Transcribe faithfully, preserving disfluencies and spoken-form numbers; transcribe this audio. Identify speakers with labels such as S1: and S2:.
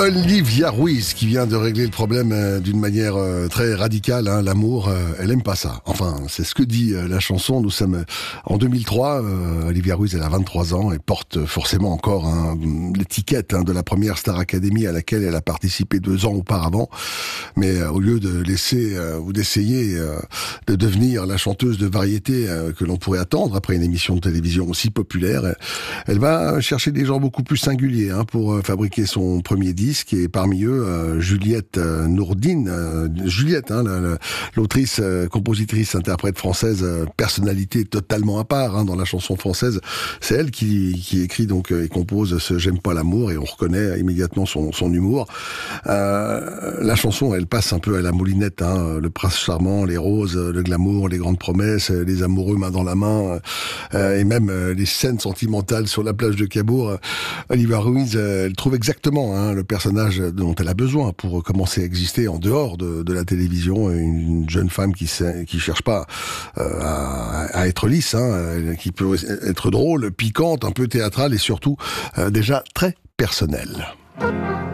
S1: Olivia Ruiz qui vient de régler le problème euh, d'une manière euh, très radicale, hein, l'amour, euh, elle aime pas ça. Enfin, c'est ce que dit euh, la chanson. Nous sommes euh, en deux mille trois, euh, Olivia Ruiz elle a vingt-trois ans et porte forcément encore hein, l'étiquette hein, de la première Star Academy à laquelle elle a participé deux ans auparavant. Mais euh, au lieu de laisser euh, ou d'essayer euh, de devenir la chanteuse de variété euh, que l'on pourrait attendre après une émission de télévision aussi populaire, elle, elle va chercher des gens beaucoup plus singuliers hein, pour euh, fabriquer son premier disque. Et parmi eux, euh, Juliette euh, Nourdine, euh, Juliette, hein, la, la, l'autrice, euh, compositrice, interprète française, euh, personnalité totalement à part hein, dans la chanson française. C'est elle qui, qui écrit donc et compose ce J'aime pas l'amour et on reconnaît immédiatement son, son humour. Euh, la chanson, elle passe un peu à la moulinette, hein, le prince charmant, les roses, le glamour, les grandes promesses, les amoureux main dans la main, euh, et même euh, les scènes sentimentales sur la plage de Cabourg. Olivia Ruiz, euh, elle trouve exactement hein, le personnage dont elle a besoin pour commencer à exister en dehors de, de la télévision, une jeune femme qui sait, qui cherche pas euh, à, à être lisse, hein, qui peut être drôle, piquante, un peu théâtrale et surtout euh, déjà très personnelle.